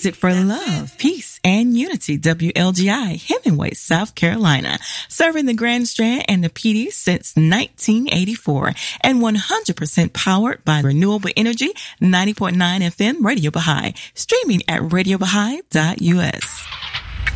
Music for love, peace, and unity. WLGI, Hemingway, South Carolina. Serving the Grand Strand and the PD since 1984. And 100% powered by renewable energy. 90.9 FM Radio Baha'i. Streaming at radiobaha'i.us.